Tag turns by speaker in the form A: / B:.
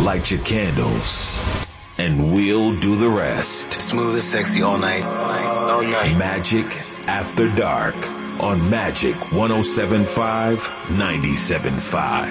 A: light your candles, and we'll do the rest.
B: Smooth and sexy all night. All night.
A: Magic After Dark on Magic 107.5, 97.5.